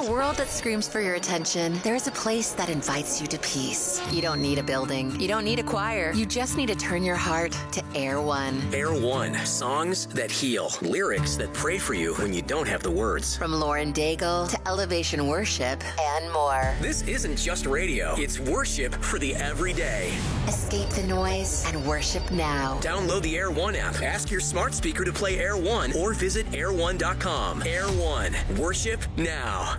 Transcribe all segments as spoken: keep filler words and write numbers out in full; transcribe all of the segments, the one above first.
a world that screams for your attention, there is a place that invites you to peace. You don't need a building. You don't need a choir. You just need to turn your heart to Air One. Air One. Songs that heal. Lyrics that pray for you when you don't have the words. From Lauren Daigle to Elevation Worship and more. This isn't just radio. It's worship for the everyday. Escape the noise and worship now. Download the Air One app. Ask your smart speaker to play Air One or visit air one dot com. Air One. Worship now.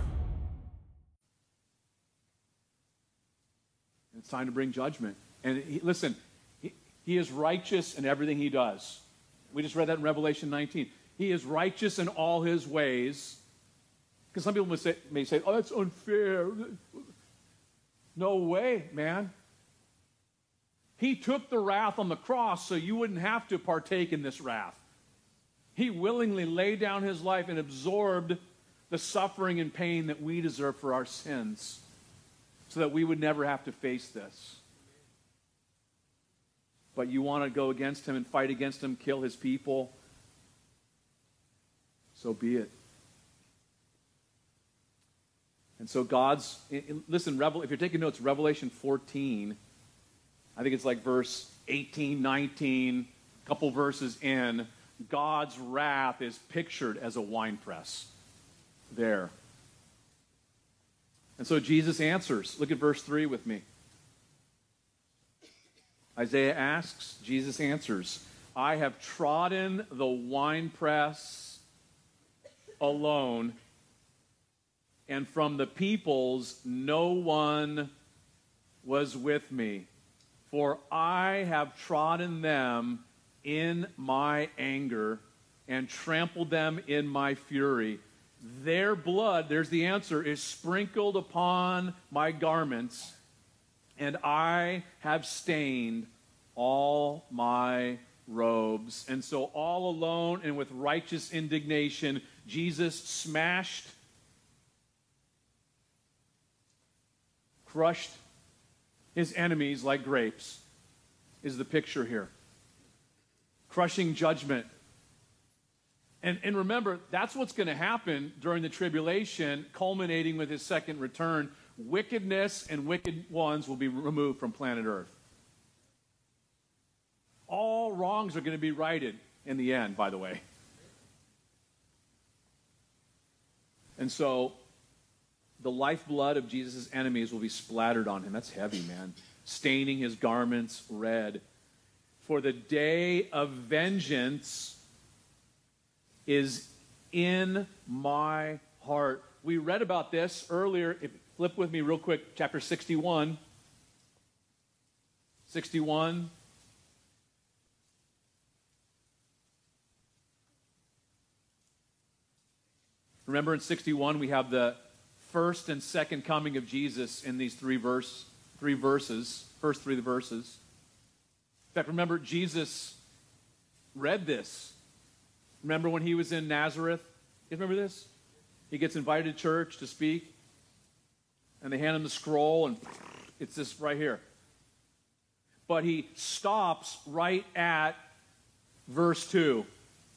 It's time to bring judgment. And he, listen, he, he is righteous in everything he does. We just read that in Revelation nineteen. He is righteous in all his ways. Because some people may say, may say, oh, that's unfair. No way, man. He took the wrath on the cross so you wouldn't have to partake in this wrath. He willingly laid down his life and absorbed the suffering and pain that we deserve for our sins so that we would never have to face this. But you want to go against him and fight against him, kill his people, so be it. And so God's, listen, if you're taking notes, Revelation fourteen, I think it's like verse eighteen, nineteen, a couple verses in, God's wrath is pictured as a winepress there. And so Jesus answers. Look at verse three with me. Isaiah asks, Jesus answers, I have trodden the winepress alone, and from the peoples no one was with me. For I have trodden them in my anger and trampled them in my fury. Their blood, there's the answer, is sprinkled upon my garments, and I have stained all my robes. And so all alone and with righteous indignation, Jesus smashed, crushed his enemies like grapes, is the picture here. Crushing judgment. And, and remember, that's what's going to happen during the tribulation, culminating with his second return. Wickedness and wicked ones will be removed from planet Earth. All wrongs are going to be righted in the end, by the way. And so, the lifeblood of Jesus' enemies will be splattered on him. That's heavy, man. Staining his garments red. For the day of vengeance is in my heart. We read about this earlier. If, flip with me real quick, chapter sixty-one. sixty-one. Remember in sixty-one we have the first and second coming of Jesus in these three verse, three verses, first three verses. In fact, remember Jesus read this. Remember when he was in Nazareth? You remember this? He gets invited to church to speak, and they hand him the scroll, and it's this right here. But he stops right at verse two.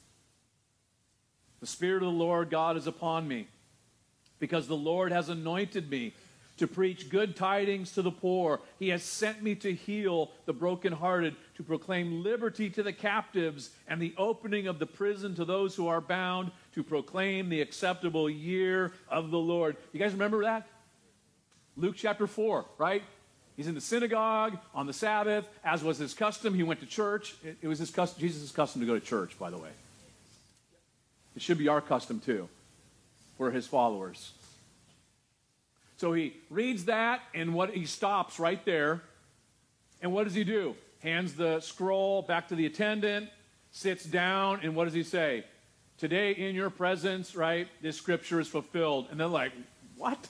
The Spirit of the Lord God is upon me, because the Lord has anointed me to preach good tidings to the poor. He has sent me to heal the brokenhearted, to proclaim liberty to the captives, and the opening of the prison to those who are bound, to proclaim the acceptable year of the Lord. You guys remember that? Luke chapter four, right? He's in the synagogue on the Sabbath, as was his custom. He went to church. It, it was his custom, Jesus' custom to go to church, by the way. It should be our custom too. We're his followers. So he reads that, and what he stops right there. And what does he do? Hands the scroll back to the attendant, sits down, and what does he say? Today in your presence, right, this scripture is fulfilled. And they're like, what?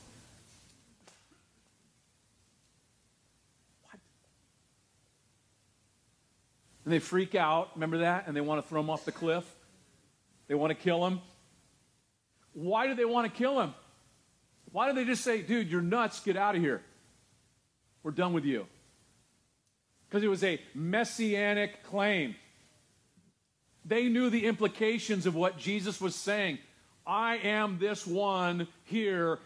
What? And they freak out, remember that? And they want to throw him off the cliff. They want to kill him. Why do they want to kill him? Why don't they just say, dude, you're nuts, get out of here. We're done with you. Because it was a messianic claim. They knew the implications of what Jesus was saying. I am this one here